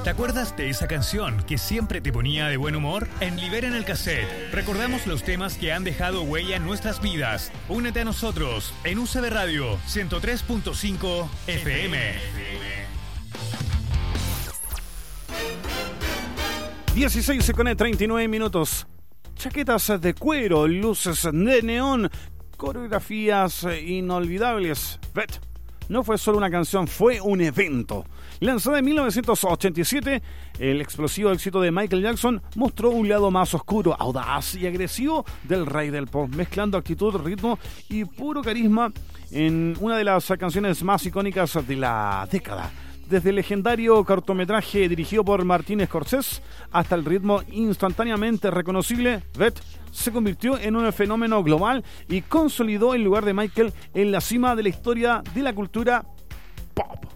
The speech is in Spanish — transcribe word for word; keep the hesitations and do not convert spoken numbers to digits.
¿Te acuerdas de esa canción que siempre te ponía de buen humor? En Liberen el Cassette recordamos los temas que han dejado huella en nuestras vidas. Únete a nosotros en U C B Radio ciento tres punto cinco F M. dieciséis con treinta y nueve minutos. Chaquetas de cuero, luces de neón, coreografías inolvidables. Bet, no fue solo una canción, fue un evento. Lanzada en mil novecientos ochenta y siete, el explosivo éxito de Michael Jackson mostró un lado más oscuro, audaz y agresivo del rey del pop, mezclando actitud, ritmo y puro carisma en una de las canciones más icónicas de la década. Desde el legendario cortometraje dirigido por Martin Scorsese hasta el ritmo instantáneamente reconocible, Bet se convirtió en un fenómeno global y consolidó el lugar de Michael en la cima de la historia de la cultura pop.